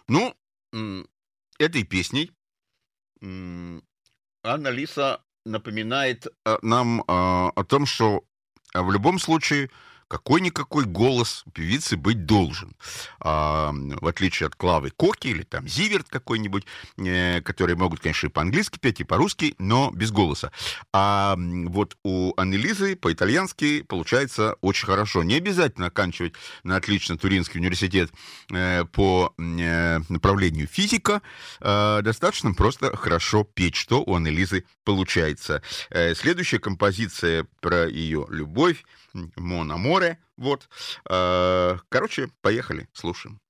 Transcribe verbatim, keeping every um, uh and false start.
Ну, м, этой песней, м, Анна Лиса напоминает, э, нам, а, о том, что, а, в любом случае какой-никакой голос у певицы быть должен. Ам, в отличие от Клавы Коки или там Зиверт какой-нибудь, э, которые могут, конечно, и по-английски петь, и по-русски, но без голоса. А, м, вот у Анны Лизы по-итальянски получается очень хорошо. Не обязательно оканчивать на отлично Туринский университет, э, по, м, э, направлению физика. Э, достаточно просто хорошо петь, что у Анны Лизы получается. Э, следующая композиция про ее любовь, м, «Мон аморе». Вот. Э, короче, поехали, слушаем.